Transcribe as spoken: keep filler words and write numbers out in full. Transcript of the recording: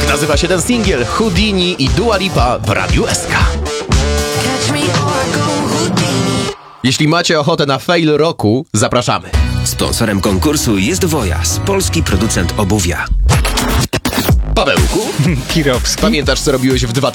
Tak nazywa się ten singiel Houdini i Dua Lipa w Radiu S K. Jeśli macie ochotę na fail roku, zapraszamy. Sponsorem konkursu jest Wojas, polski producent obuwia. Pawełku, Kirowski. pamiętasz co robiłeś w dwa tysiące